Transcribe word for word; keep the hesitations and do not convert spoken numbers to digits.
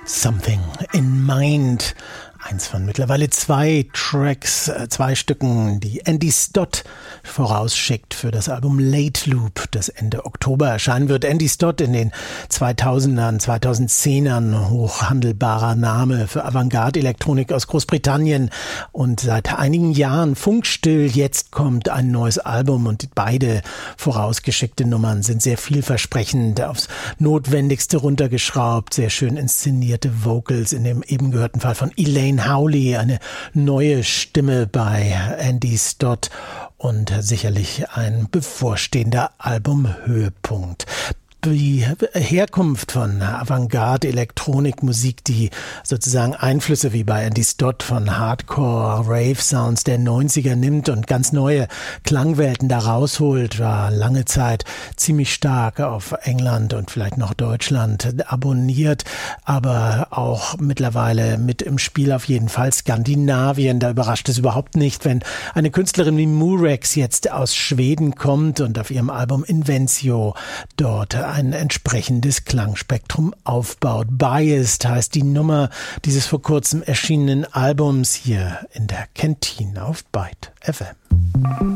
Something in Mind. Eins von mittlerweile zwei Tracks, zwei Stücken, die Andy Stott vorausschickt für das Album Late Loop, das Ende Oktober erscheinen wird. Andy Stott, in den zweitausendern, zweitausendzehnern hochhandelbarer Name für Avantgarde-Elektronik aus Großbritannien und seit einigen Jahren funkstill. Jetzt kommt ein neues Album und beide vorausgeschickte Nummern sind sehr vielversprechend, aufs Notwendigste runtergeschraubt, sehr schön inszenierte Vocals, in dem eben gehörten Fall von Elaine Howley, eine neue Stimme bei Andy Stott und sicherlich ein bevorstehender Albumhöhepunkt. Die Herkunft von Avantgarde-Elektronikmusik, die sozusagen Einflüsse wie bei Andy Stott von Hardcore, Rave-Sounds der neunziger nimmt und ganz neue Klangwelten da rausholt, war lange Zeit ziemlich stark auf England und vielleicht noch Deutschland abonniert, aber auch mittlerweile mit im Spiel auf jeden Fall Skandinavien. Da überrascht es überhaupt nicht, wenn eine Künstlerin wie Murex jetzt aus Schweden kommt und auf ihrem Album Invencio dort ein entsprechendes Klangspektrum aufbaut. Biased heißt die Nummer dieses vor kurzem erschienenen Albums hier in der Kantine auf Byte F M.